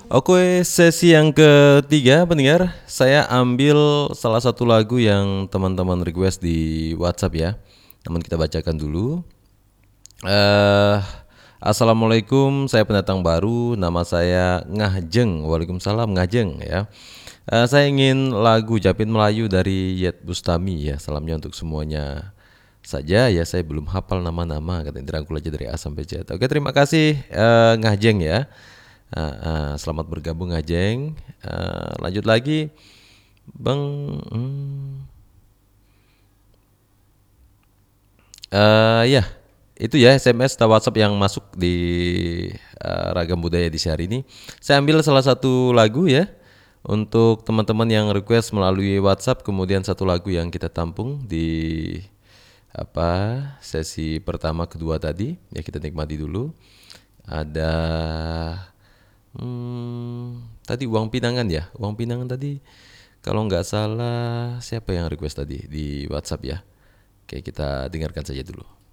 Oke, sesi yang ketiga pendengar, saya ambil salah satu lagu yang teman-teman request di WhatsApp ya. Namun kita bacakan dulu. Eh, Assalamualaikum, saya pendatang baru, nama saya Ngajeng. Waalaikumsalam Ngajeng ya. Saya ingin lagu Japin Melayu dari Yet Bustami ya. Salamnya untuk semuanya saja ya. Saya belum hafal nama-nama, katanya dirangkul aja dari A sampai Z. Oke, terima kasih Ngajeng ya. Selamat bergabung Ngajeng. Lanjut lagi Bang. Ya, itu ya SMS atau WhatsApp yang masuk di Ragam Budaya di hari ini. Saya ambil salah satu lagu ya untuk teman-teman yang request melalui WhatsApp, kemudian satu lagu yang kita tampung di sesi pertama kedua tadi ya, kita nikmati dulu. Ada tadi Uang Pinangan ya, Uang Pinangan tadi kalau nggak salah siapa yang request tadi di WhatsApp ya. Oke, kita dengarkan saja dulu.